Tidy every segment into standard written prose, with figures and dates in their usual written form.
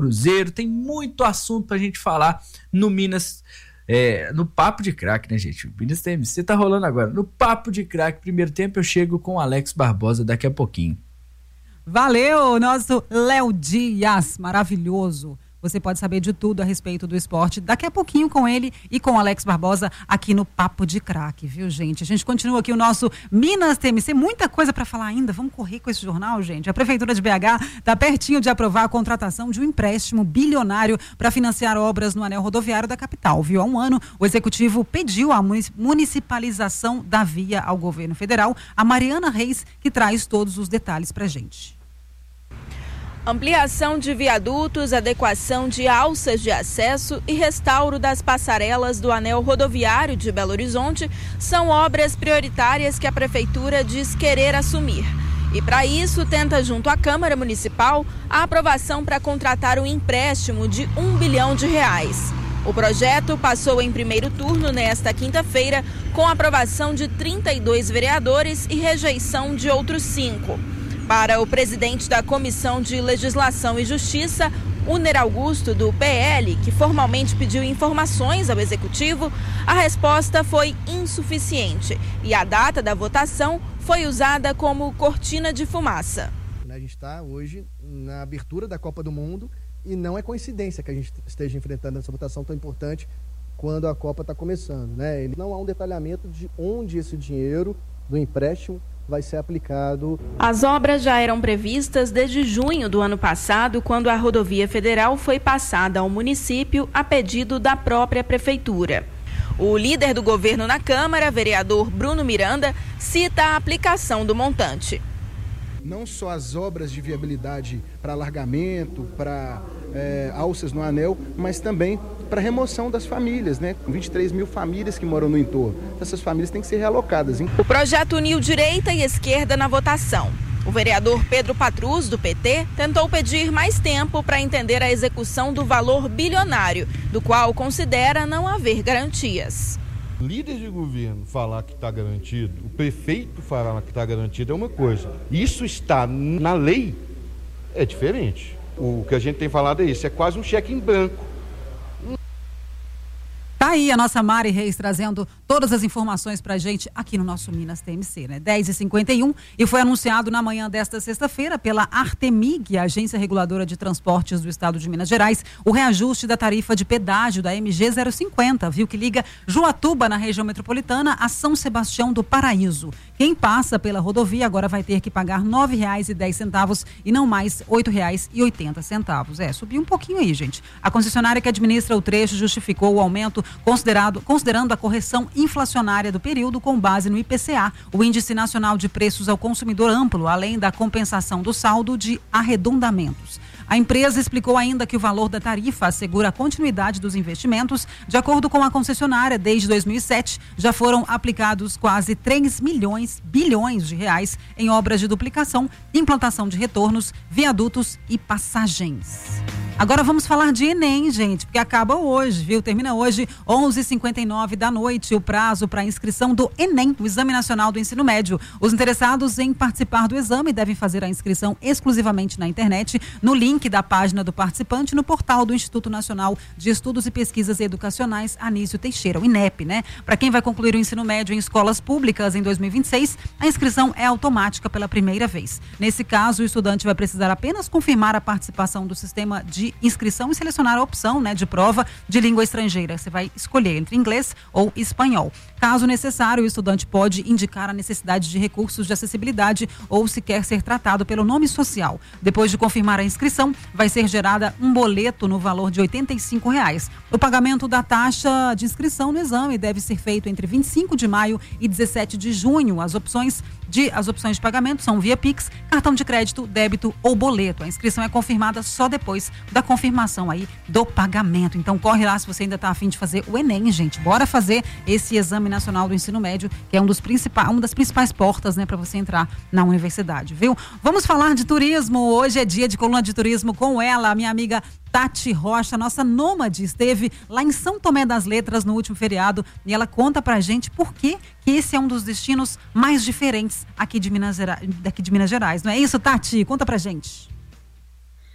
Cruzeiro, tem muito assunto pra gente falar no Minas, no Papo de Craque, né, gente? O Minas TMC tá rolando agora. No Papo de Craque, primeiro tempo, eu chego com o Alex Barbosa daqui a pouquinho. Valeu, nosso Léo Dias, maravilhoso. Você pode saber de tudo a respeito do esporte daqui a pouquinho com ele e com o Alex Barbosa aqui no Papo de Craque, viu, gente? A gente continua aqui o nosso Minas TMC, muita coisa para falar ainda, vamos correr com esse jornal, gente. A Prefeitura de BH está pertinho de aprovar a contratação de um empréstimo bilionário para financiar obras no anel rodoviário da capital, viu? Há um ano, o Executivo pediu a municipalização da via ao governo federal. A Mariana Reis que traz todos os detalhes para gente. Ampliação de viadutos, adequação de alças de acesso e restauro das passarelas do anel rodoviário de Belo Horizonte são obras prioritárias que a Prefeitura diz querer assumir. E para isso, tenta junto à Câmara Municipal a aprovação para contratar um empréstimo de R$1 bilhão. O projeto passou em primeiro turno nesta quinta-feira com aprovação de 32 vereadores e rejeição de outros 5. Para o presidente da Comissão de Legislação e Justiça, Uner Augusto, do PL, que formalmente pediu informações ao Executivo, a resposta foi insuficiente e a data da votação foi usada como cortina de fumaça. A gente está hoje na abertura da Copa do Mundo e não é coincidência que a gente esteja enfrentando essa votação tão importante quando a Copa está começando, né? Não há um detalhamento de onde esse dinheiro do empréstimo vai ser aplicado. As obras já eram previstas desde junho do ano passado, quando a rodovia federal foi passada ao município a pedido da própria prefeitura. O líder do governo na Câmara, vereador Bruno Miranda, cita a aplicação do montante. Não só as obras de viabilidade para alargamento, para alças no anel, mas também para remoção das famílias, né? 23 mil famílias que moram no entorno. Essas famílias têm que ser realocadas, hein? O projeto uniu direita e esquerda na votação. O vereador Pedro Patrus, do PT, tentou pedir mais tempo para entender a execução do valor bilionário, do qual considera não haver garantias. Líder de governo falar que está garantido, o prefeito falar que está garantido é uma coisa. Isso está na lei, é diferente. O que a gente tem falado é isso, é quase um cheque em branco. Tá aí a nossa Mari Reis trazendo todas as informações pra gente aqui no nosso Minas TMC, né? 10h51 e foi anunciado na manhã desta sexta-feira pela Artemig, a Agência Reguladora de Transportes do Estado de Minas Gerais, o reajuste da tarifa de pedágio da MG 050, viu, que liga Juatuba, na região metropolitana, a São Sebastião do Paraíso. Quem passa pela rodovia agora vai ter que pagar R$ 9,10 e não mais R$ 8,80. Subiu um pouquinho aí, gente. A concessionária que administra o trecho justificou o aumento considerando a correção inflacionária do período com base no IPCA, o Índice Nacional de Preços ao Consumidor Amplo, além da compensação do saldo de arredondamentos. A empresa explicou ainda que o valor da tarifa assegura a continuidade dos investimentos. De acordo com a concessionária, desde 2007 já foram aplicados quase 3 bilhões de reais em obras de duplicação, implantação de retornos, viadutos e passagens. Agora vamos falar de Enem, gente, porque acaba hoje, viu? Termina hoje, 11h59 da noite, o prazo para inscrição do Enem, o Exame Nacional do Ensino Médio. Os interessados em participar do exame devem fazer a inscrição exclusivamente na internet, no link da página do participante, no portal do Instituto Nacional de Estudos e Pesquisas Educacionais, Anísio Teixeira, o INEP, né? Para quem vai concluir o ensino médio em escolas públicas em 2026, a inscrição é automática pela primeira vez. Nesse caso, o estudante vai precisar apenas confirmar a participação do sistema de inscrição e selecionar a opção, né, de prova de língua estrangeira. Você vai escolher entre inglês ou espanhol. Caso necessário, o estudante pode indicar a necessidade de recursos de acessibilidade ou se quer ser tratado pelo nome social. Depois de confirmar a inscrição, vai ser gerada um boleto no valor de R$ 85. O pagamento da taxa de inscrição no exame deve ser feito entre 25 de maio e 17 de junho. As opções de pagamento são via Pix, cartão de crédito, débito ou boleto. A inscrição é confirmada só depois da confirmação aí do pagamento. Então corre lá se você ainda está a fim de fazer o Enem, gente. Bora fazer esse Exame Nacional do Ensino Médio, que é uma das principais portas, né, para você entrar na universidade, viu? Vamos falar de turismo. Hoje é dia de coluna de turismo com ela, a minha amiga Tati Rocha, nossa nômade, esteve lá em São Tomé das Letras no último feriado e ela conta pra gente por que esse é um dos destinos mais diferentes aqui de Minas Gerais. Não é isso, Tati? Conta pra gente.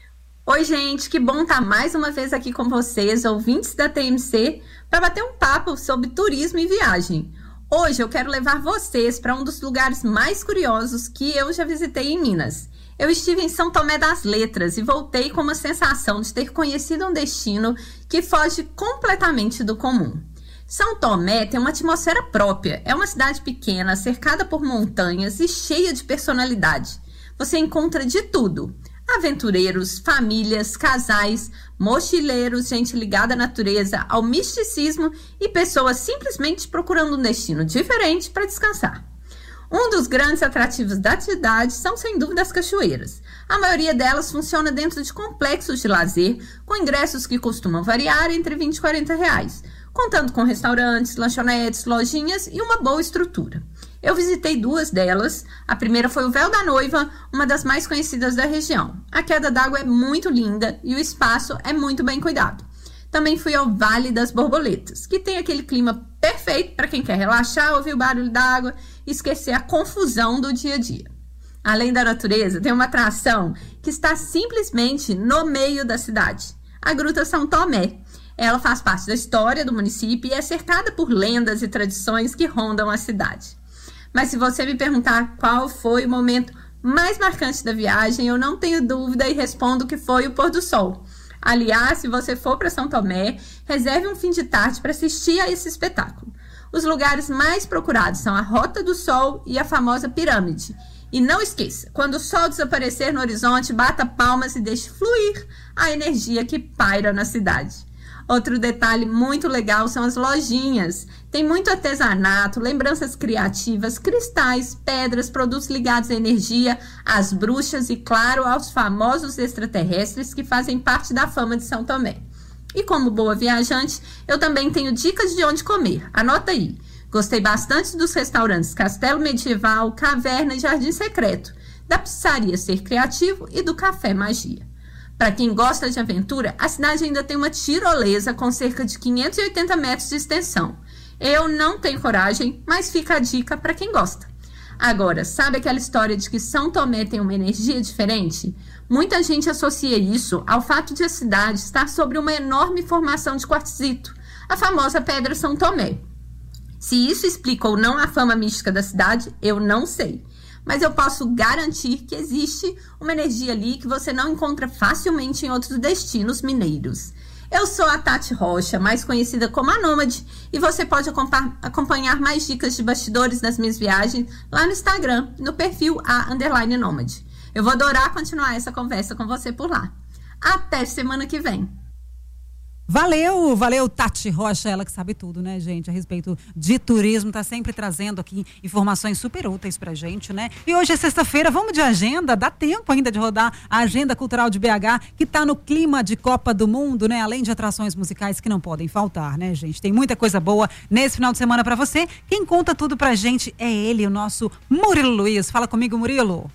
Oi, gente, que bom estar mais uma vez aqui com vocês, ouvintes da TMC, para bater um papo sobre turismo e viagem. Hoje eu quero levar vocês para um dos lugares mais curiosos que eu já visitei em Minas. Eu estive em São Tomé das Letras e voltei com uma sensação de ter conhecido um destino que foge completamente do comum. São Tomé tem uma atmosfera própria, é uma cidade pequena, cercada por montanhas e cheia de personalidade. Você encontra de tudo: aventureiros, famílias, casais, mochileiros, gente ligada à natureza, ao misticismo e pessoas simplesmente procurando um destino diferente para descansar. Um dos grandes atrativos da cidade são, sem dúvida, as cachoeiras. A maioria delas funciona dentro de complexos de lazer, com ingressos que costumam variar entre R$20 e R$40, contando com restaurantes, lanchonetes, lojinhas e uma boa estrutura. Eu visitei 2 delas. A primeira foi o Véu da Noiva, uma das mais conhecidas da região. A queda d'água é muito linda e o espaço é muito bem cuidado. Também fui ao Vale das Borboletas, que tem aquele clima perfeito para quem quer relaxar, ouvir o barulho da água e esquecer a confusão do dia a dia. Além da natureza, tem uma atração que está simplesmente no meio da cidade: a Gruta São Tomé. Ela faz parte da história do município e é cercada por lendas e tradições que rondam a cidade. Mas se você me perguntar qual foi o momento mais marcante da viagem, eu não tenho dúvida e respondo que foi o pôr do sol. Aliás, se você for para São Tomé, reserve um fim de tarde para assistir a esse espetáculo. Os lugares mais procurados são a Rota do Sol e a famosa Pirâmide. E não esqueça, quando o sol desaparecer no horizonte, bata palmas e deixe fluir a energia que paira na cidade. Outro detalhe muito legal são as lojinhas. Tem muito artesanato, lembranças criativas, cristais, pedras, produtos ligados à energia, às bruxas e, claro, aos famosos extraterrestres que fazem parte da fama de São Tomé. E como boa viajante, eu também tenho dicas de onde comer. Anota aí. Gostei bastante dos restaurantes Castelo Medieval, Caverna e Jardim Secreto, da pizzaria Ser Criativo e do Café Magia. Para quem gosta de aventura, a cidade ainda tem uma tirolesa com cerca de 580 metros de extensão. Eu não tenho coragem, mas fica a dica para quem gosta. Agora, sabe aquela história de que São Tomé tem uma energia diferente? Muita gente associa isso ao fato de a cidade estar sobre uma enorme formação de quartzito, a famosa Pedra São Tomé. Se isso explica ou não a fama mística da cidade, eu não sei. Mas eu posso garantir que existe uma energia ali que você não encontra facilmente em outros destinos mineiros. Eu sou a Tati Rocha, mais conhecida como a Nômade, e você pode acompanhar mais dicas de bastidores das minhas viagens lá no Instagram, no perfil _Nômade. Eu vou adorar continuar essa conversa com você por lá. Até semana que vem! Valeu, Tati Rocha, ela que sabe tudo, né, gente, a respeito de turismo, tá sempre trazendo aqui informações super úteis pra gente, né? E hoje é sexta-feira, vamos de agenda, dá tempo ainda de rodar a Agenda Cultural de BH, que tá no clima de Copa do Mundo, né? Além de atrações musicais que não podem faltar, né, gente? Tem muita coisa boa nesse final de semana pra você. Quem conta tudo pra gente é ele, o nosso Murilo Luiz. Fala comigo, Murilo.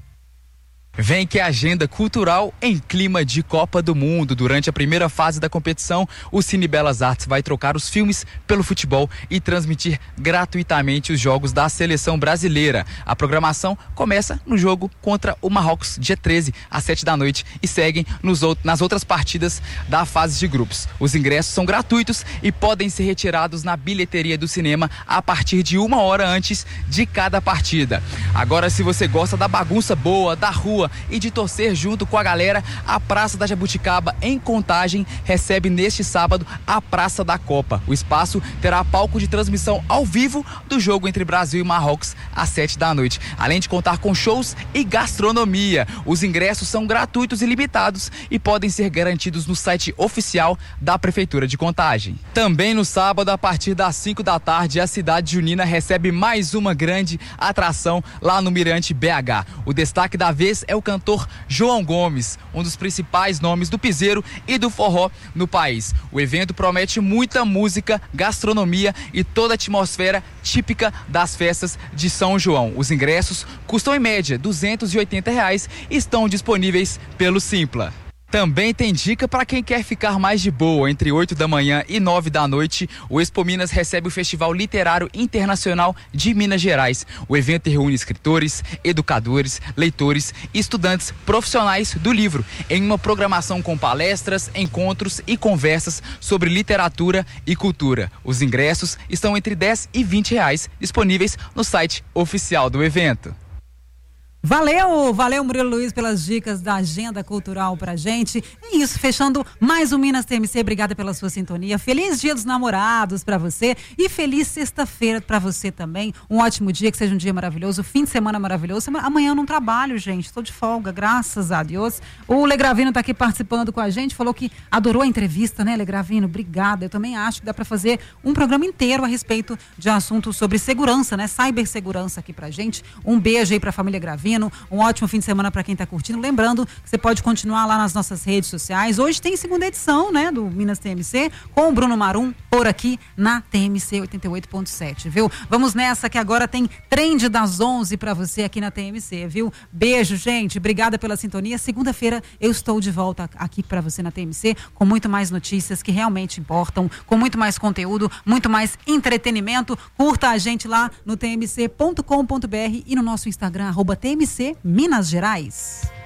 Vem que a agenda cultural em clima de Copa do Mundo. Durante a primeira fase da competição, o Cine Belas Artes vai trocar os filmes pelo futebol e transmitir gratuitamente os jogos da seleção brasileira. A programação começa no jogo contra o Marrocos, dia 13, às 7 da noite, e seguem nas outras partidas da fase de grupos. Os ingressos são gratuitos e podem ser retirados na bilheteria do cinema a partir de 1 hora antes de cada partida. Agora, se você gosta da bagunça boa, da rua e de torcer junto com a galera, a Praça da Jabuticaba, em Contagem, recebe neste sábado a Praça da Copa. O espaço terá palco de transmissão ao vivo do jogo entre Brasil e Marrocos às 7 da noite, além de contar com shows e gastronomia. Os ingressos são gratuitos e limitados e podem ser garantidos no site oficial da Prefeitura de Contagem. Também no sábado, a partir das 5 da tarde, a cidade junina recebe mais uma grande atração lá no Mirante BH. O destaque da vez é o cantor João Gomes, um dos principais nomes do piseiro e do forró no país. O evento promete muita música, gastronomia e toda a atmosfera típica das festas de São João. Os ingressos custam em média R$280 e estão disponíveis pelo Simpla. Também tem dica para quem quer ficar mais de boa. Entre 8 da manhã e 9 da noite, o Expo Minas recebe o Festival Literário Internacional de Minas Gerais. O evento reúne escritores, educadores, leitores e estudantes profissionais do livro em uma programação com palestras, encontros e conversas sobre literatura e cultura. Os ingressos estão entre R$10 e R$20, disponíveis no site oficial do evento. Valeu Murilo Luiz pelas dicas da agenda cultural pra gente. É isso, fechando mais um Minas TMC. Obrigada pela sua sintonia. Feliz Dia dos Namorados pra você e feliz sexta-feira pra você também. Um ótimo dia, que seja um dia maravilhoso, fim de semana maravilhoso. Amanhã eu não trabalho, gente, estou de folga, graças a Deus. O Legravino tá aqui participando com a gente, falou que adorou a entrevista, né, Legravino? Obrigada. Eu também acho que dá pra fazer um programa inteiro a respeito de assuntos sobre segurança, né, cibersegurança aqui pra gente. Um beijo aí pra família Gravino. Um ótimo fim de semana para quem está curtindo. Lembrando que você pode continuar lá nas nossas redes sociais. Hoje tem segunda edição, né, do Minas TMC, com o Bruno Marum por aqui na TMC 88.7, viu? Vamos nessa, que agora tem Trend das 11 para você aqui na TMC, viu? Beijo, gente. Obrigada pela sintonia. Segunda-feira eu estou de volta aqui para você na TMC com muito mais notícias que realmente importam, com muito mais conteúdo, muito mais entretenimento. Curta a gente lá no tmc.com.br e no nosso Instagram, @TMC Minas Gerais.